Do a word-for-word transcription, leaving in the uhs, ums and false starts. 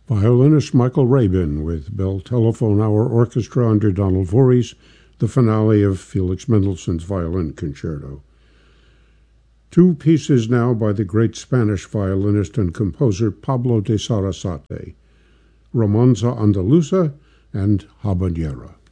Violinist Michael Rabin with Bell Telephone Hour Orchestra under Donald Voorhees, the finale of Felix Mendelssohn's Violin Concerto. Two pieces now by the great Spanish violinist and composer Pablo de Sarasate, Romanza Andaluza and Habanera.